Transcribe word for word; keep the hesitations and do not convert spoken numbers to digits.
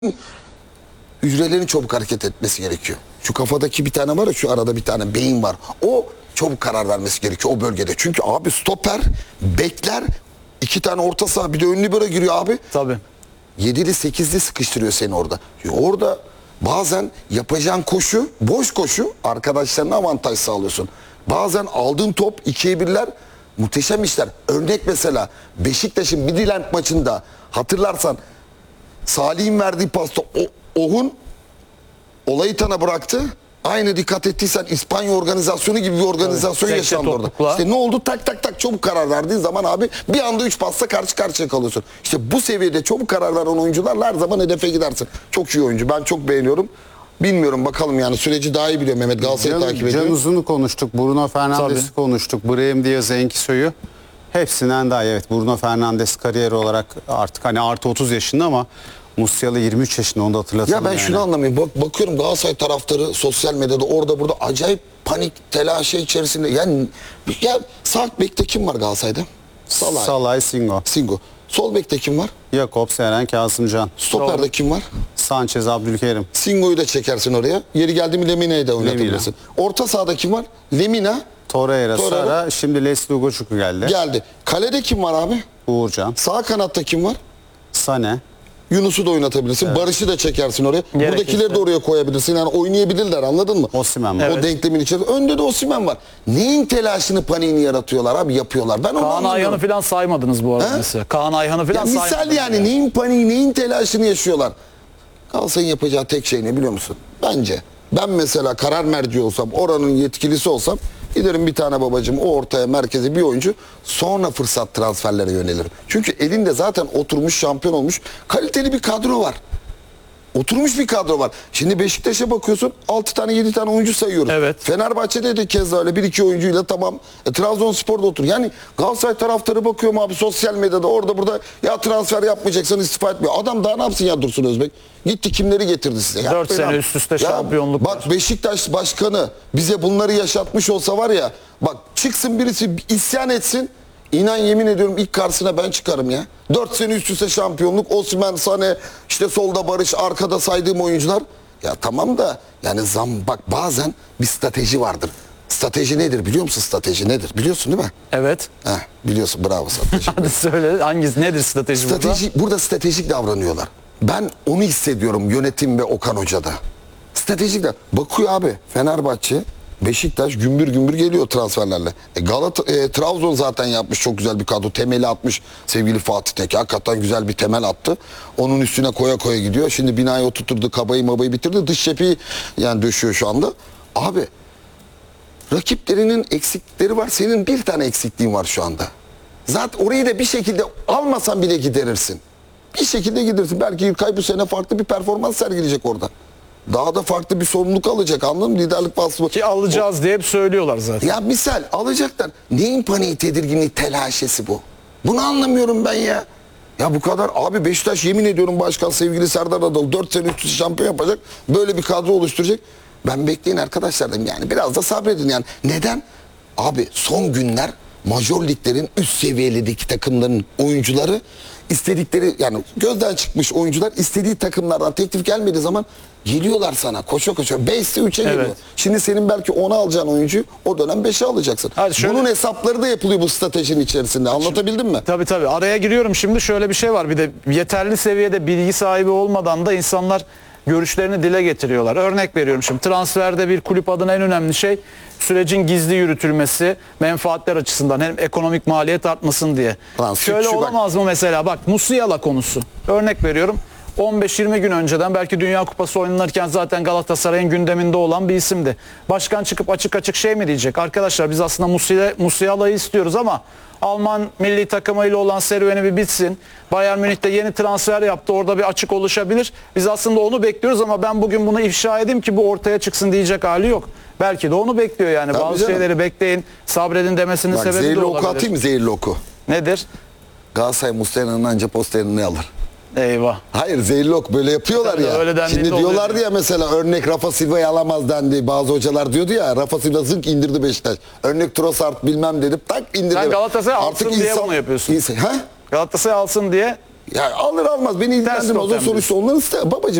hücrelerin çabuk hareket etmesi gerekiyor. Şu kafadaki bir tane var ya, şu arada bir tane beyin var. O çabuk karar vermesi gerekiyor o bölgede. Çünkü abi stoper, bekler, iki tane orta saha, bir de ön libero giriyor abi. Tabii. yedili sekizli sıkıştırıyor seni orada. Orada bazen yapacağın koşu, boş koşu, arkadaşlarına avantaj sağlıyorsun. Bazen aldığın top ikiye birler, muhteşem işler. Örnek mesela Beşiktaş'ın Midland maçında hatırlarsan Salih'in verdiği pasta Ohun olayı tana bıraktı. Aynı dikkat ettiysen İspanya organizasyonu gibi bir organizasyon evet, yaşandı orada. topukla. İşte ne oldu? Tak tak tak çabuk karar verdiğin zaman abi bir anda üç pasla karşı karşıya kalıyorsun. İşte bu seviyede çabuk karar veren oyuncularla her zaman hedefe gidersin. Çok iyi oyuncu. Ben çok beğeniyorum. Bilmiyorum bakalım yani süreci daha iyi biliyor Mehmet. Galatasaray'ı takip ediyor. Can Uzun'u konuştuk. Bruno Fernandes'i Tabii. konuştuk. Brahim Diaz, Enkiso'yu. Hepsinden daha iyi. Evet, Bruno Fernandes kariyer olarak artık hani artı otuz yaşında ama Musiala yirmi üç yaşında, onu da hatırlatalım. Ya ben yani. şunu anlamıyorum. Bak, bakıyorum Galatasaray taraftarı sosyal medyada orada burada acayip panik, telaşe içerisinde. Yani ya sağ bekte kim var Galatasaray'da? Salay. Salay, Singo. Singo. Sol bekte kim var? Jakobs, Eren, Kasımcan. Stoperde Doğru. kim var? Sanchez, Abdülkerim. Singo'yu da çekersin oraya. Yeri geldi mi Lemina'yı da oynatabilirsin. Orta sahada kim var? Lemina Torreira, Torreira. Sara. Şimdi Leslie Ugochukwu geldi. geldi. Kalede kim var abi? Uğurcan. Sağ kanatta kim var? Sane. Yunus'u da oynatabilirsin. Barış'ı da çekersin oraya. Gerekirse. Buradakileri de oraya koyabilirsin. Yani oynayabilirler, anladın mı? Osimhen var. O Evet. denklemin içerisinde. Önde de Osimhen var. Neyin telaşını, paniğini yaratıyorlar abi? Yapıyorlar. Ben onu Kaan anlamıyorum. Ayhan'ı falan saymadınız bu arada He? mesela. Kaan Ayhan'ı falan Ya misal saymadınız. yani ya. neyin paniği, neyin telaşını yaşıyorlar? Galatasaray'ın yapacağı tek şey ne biliyor musun? Bence ben mesela karar merci olsam, oranın yetkilisi olsam giderim bir tane babacığım o ortaya merkeze bir oyuncu, sonra fırsat transferlere yönelirim. Çünkü elinde zaten oturmuş, şampiyon olmuş kaliteli bir kadro var. Oturmuş bir kadro var. Şimdi Beşiktaş'a bakıyorsun altı tane yedi tane oyuncu sayıyoruz. Evet. Fenerbahçe'de de keza öyle bir iki oyuncuyla tamam. E, Trabzonspor'da otur. Yani Galatasaray taraftarı bakıyorum abi sosyal medyada orada burada ya transfer yapmayacaksan istifa etmiyor. Adam daha ne yapsın ya Dursun Özbek? Gitti kimleri getirdi size? Dört Yapmayın sene abi. üst üste Ya şampiyonluk Bak var. Beşiktaş başkanı bize bunları yaşatmış olsa var ya, bak çıksın birisi isyan etsin. İnan yemin ediyorum ilk karşısına ben çıkarım ya. Dört sene üst üste şampiyonluk. Osimhen, Sane, işte solda Barış, arkada saydığım oyuncular. Ya tamam da yani zam, bak bazen bir strateji vardır. Strateji nedir biliyor musun, strateji nedir? Biliyorsun değil mi? Evet. Heh, biliyorsun, bravo strateji. Hadi söyle hangisi, nedir strateji, strateji burada? burada stratejik davranıyorlar. Ben onu hissediyorum yönetim ve Okan Hoca'da. Stratejik de bakıyor abi Fenerbahçe, Beşiktaş gümbür gümbür geliyor transferlerle. E Galata, e, Trabzon zaten yapmış çok güzel bir kadro. Temeli atmış sevgili Fatih Tekke. Hakikaten güzel bir temel attı. Onun üstüne koya koya gidiyor. Şimdi binayı oturtturdu, kabayı mabayı bitirdi. Dış cepheyi yani döşüyor şu anda. Abi rakiplerinin eksikleri var. Senin bir tane eksikliğin var şu anda. Zaten orayı da bir şekilde almasan bile giderirsin. Bir şekilde gidersin. Belki İlkay bu sene farklı bir performans sergileyecek orada. Daha da farklı bir sorumluluk alacak, anladın mı? Liderlik vasfı. Ki alacağız diye hep söylüyorlar zaten. Ya misal alacaklar. Neyin paniği, tedirginliği, telaşesi bu? Bunu anlamıyorum ben ya. Ya bu kadar abi Beşiktaş yemin ediyorum başkan sevgili Serdar Adalı dört sene üst üste şampiyon yapacak. Böyle bir kadro oluşturacak. Ben bekleyin arkadaşlar dedim yani biraz da sabredin yani. Neden? Abi son günler major liglerin üst seviyelerdeki takımların oyuncuları istedikleri yani gözden çıkmış oyuncular istediği takımlardan teklif gelmediği zaman geliyorlar sana koşa koşa beşte üçe geliyor. Evet. Şimdi senin belki ona alacağın oyuncu o dönem beşe alacaksın. Hadi şöyle- Bunun hesapları da yapılıyor bu stratejinin içerisinde. Anlatabildim mi? Tabii tabii. Araya giriyorum şimdi. Şöyle bir şey var. Bir de yeterli seviyede bilgi sahibi olmadan da insanlar görüşlerini dile getiriyorlar. Örnek veriyorum şimdi. Transferde bir kulüp adına en önemli şey sürecin gizli yürütülmesi, menfaatler açısından hem ekonomik maliyet artmasın diye. Lan, Şöyle şu bak- olamaz mı mesela? Bak Musiala konusu. Örnek veriyorum. on beş yirmi gün önceden belki Dünya Kupası oynanırken zaten Galatasaray'ın gündeminde olan bir isimdi. Başkan çıkıp açık açık şey mi diyecek? Arkadaşlar biz aslında Musiala, Musiala'yı istiyoruz ama Alman milli takımıyla olan serüveni bir bitsin. Bayern Münih'te yeni transfer yaptı. Orada bir açık oluşabilir. Biz aslında onu bekliyoruz ama ben bugün bunu ifşa edeyim ki bu ortaya çıksın diyecek hali yok. Belki de onu bekliyor yani. Tabii Bazı canım. şeyleri bekleyin, sabredin demesinin Bak, sebebi de zehirli oku olabilir. atayım mı, zehirli oku? Nedir? Galatasaray Muslera'nın anca posterini alır. Eyvah. Hayır zehirli ok böyle yapıyorlar Tabii, ya. öyle dendiğinde Şimdi oluyor diyorlardı diyor. ya mesela örnek Rafa Silva'yı alamaz dendi. Bazı hocalar diyordu ya Rafa Silva zınk indirdi Beşiktaş. Örnek Trossard bilmem dedim tak indirdi. Sen Galatasaray alsın diye bunu yapıyorsun. İnsan, ha? Galatasaray alsın diye Ya alır almaz beni ilgilendirmez. O totem sonuçta onların iste- babacığım